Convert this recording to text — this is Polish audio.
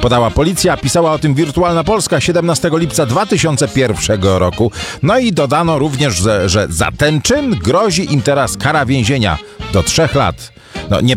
podała policja. Pisała o tym Wirtualna Polska 17 lipca 2001 roku. No i dodano również, że za ten czyn grozi im teraz kara więzienia do 3 lat. No nie